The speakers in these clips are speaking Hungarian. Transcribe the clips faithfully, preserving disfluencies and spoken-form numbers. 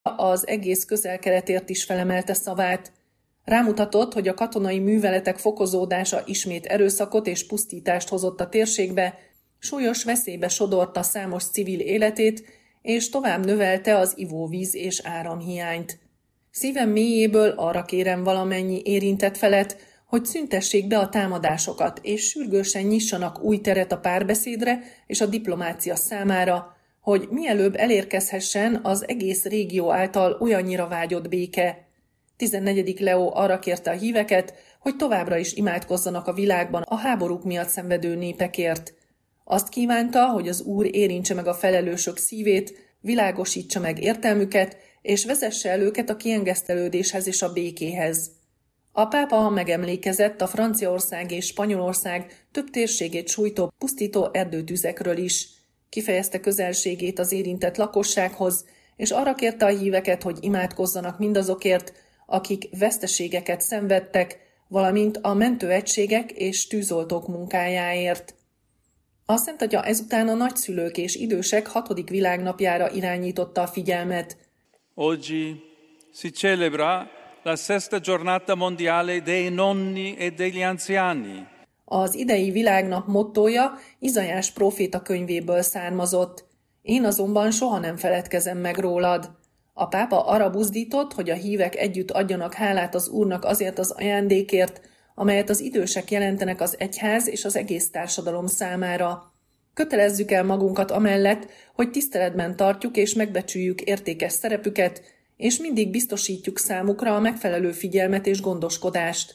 az egész Közel-Keletért is felemelte szavát. Rámutatott, hogy a katonai műveletek fokozódása ismét erőszakot és pusztítást hozott a térségbe, súlyos veszélybe sodorta számos civil életét, és tovább növelte az ivóvíz és áramhiányt. Szívem mélyéből arra kérem valamennyi érintett felet, hogy szüntessék be a támadásokat, és sürgősen nyissanak új teret a párbeszédre és a diplomácia számára, hogy mielőbb elérkezhessen az egész régió által olyannyira vágyott béke. tizennegyedik Leó arra kérte a híveket, hogy továbbra is imádkozzanak a világban a háborúk miatt szenvedő népekért. Azt kívánta, hogy az Úr érintse meg a felelősök szívét, világosítsa meg értelmüket, és vezesse el őket a kiengesztelődéshez és a békéhez. A pápa megemlékezett a Franciaország és Spanyolország több térségét sújtó pusztító erdőtüzekről is. Kifejezte közelségét az érintett lakossághoz, és arra kérte a híveket, hogy imádkozzanak mindazokért, akik veszteségeket szenvedtek, valamint a mentőegységek és tűzoltók munkájáért. A Szent Atya ezután a nagyszülők és idősek hatodik világnapjára irányította a figyelmet. Oggi si celebra la sesta giornata mondiale dei nonni e degli anziani. Az idei világnap mottója Izaiás próféta könyvéből származott. Én azonban soha nem feledkezem meg rólad. A pápa arra buzdított, hogy a hívek együtt adjanak hálát az Úrnak azért az ajándékért, amelyet az idősek jelentenek az egyház és az egész társadalom számára. Kötelezzük el magunkat amellett, hogy tiszteletben tartjuk és megbecsüljük értékes szerepüket, és mindig biztosítjuk számukra a megfelelő figyelmet és gondoskodást.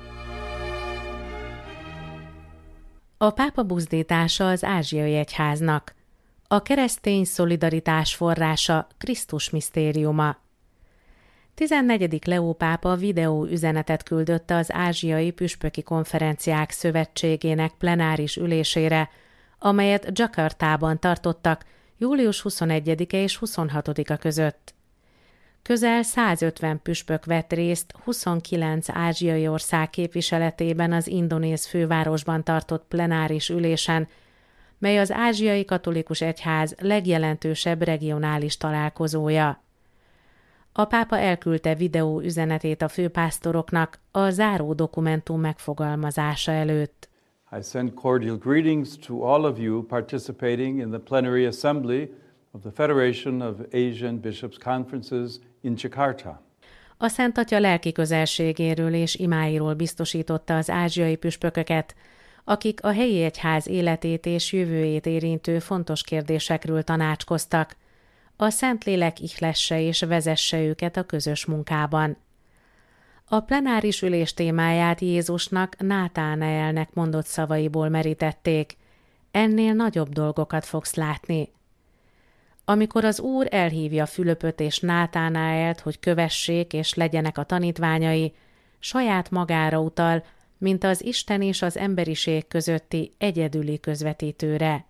A pápa buzdítása az ázsiai egyháznak. A keresztény szolidaritás forrása Krisztus misztériuma. tizennegyedik Leó pápa videó üzenetet küldött az Ázsiai Püspöki Konferenciák Szövetségének plenáris ülésére, amelyet Jakartában tartottak július huszonegyedike és huszonhatodika között. Közel százötven püspök vett részt huszonkilenc ázsiai ország képviseletében az indonéz fővárosban tartott plenáris ülésen, mely az Ázsiai Katolikus Egyház legjelentősebb regionális találkozója. A pápa elküldte videó üzenetét a főpásztoroknak a záró dokumentum megfogalmazása előtt. I send cordial greetings to all of you participating in the plenary assembly of the Federation of Asian Bishops' Conferences in Jakarta. A Szent Atya lelki közelségéről és imáiról biztosította az ázsiai püspököket, akik a helyi egyház életét és jövőjét érintő fontos kérdésekről tanácskoztak. A Szentlélek ihlesse és vezesse őket a közös munkában. A plenáris ülés témáját Jézusnak Nátánaelnek mondott szavaiból merítették. Ennél nagyobb dolgokat fogsz látni. Amikor az Úr elhívja Fülöpöt és Nátánaelt, hogy kövessék és legyenek a tanítványai, saját magára utal, mint az Isten és az emberiség közötti egyedüli közvetítőre.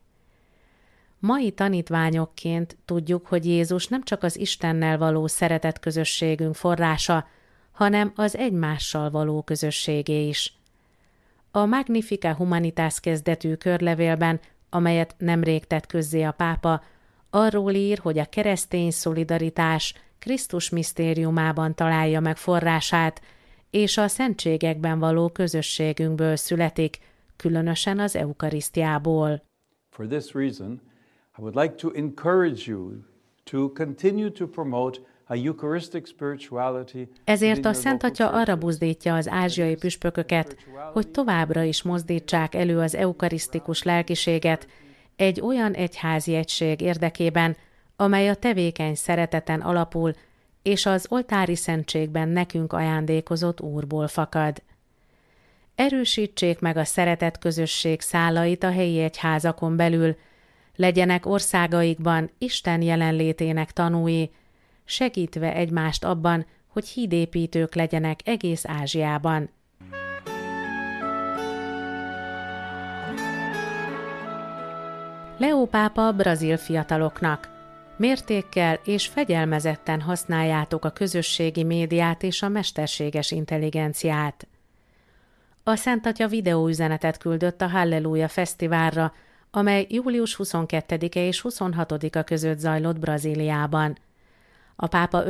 Mai tanítványokként tudjuk, hogy Jézus nem csak az Istennel való szeretet közösségünk forrása, hanem az egymással való közösségé is. A Magnificat Humanitas kezdetű körlevélben, amelyet nemrég tett közzé a pápa, arról ír, hogy a keresztény szolidaritás Krisztus misztériumában találja meg forrását, és a szentségekben való közösségünkből születik, különösen az eukarisztiából. For this reason, I would like to encourage you to continue to promote a Eucharistic spirituality. Ezért a Szent Atya arra buzdítja az ázsiai püspököket, hogy továbbra is mozdítsák elő az eukarisztikus lelkiséget egy olyan egyházi egység érdekében, amely a tevékeny szereteten alapul, és az oltári szentségben nekünk ajándékozott Úrból fakad. Erősítsék meg a szeretet közösség szálait a helyi egyházakon belül, legyenek országaikban Isten jelenlétének tanúi, segítve egymást abban, hogy hídépítők legyenek egész Ázsiában. Leó pápa brazil fiataloknak: mértékkel és fegyelmezetten használjátok a közösségi médiát és a mesterséges intelligenciát. A Szent Atya videóüzenetet küldött a Halleluja Fesztiválra, amely július huszonkettedike és huszonhatodika között zajlott Brazíliában. A pápa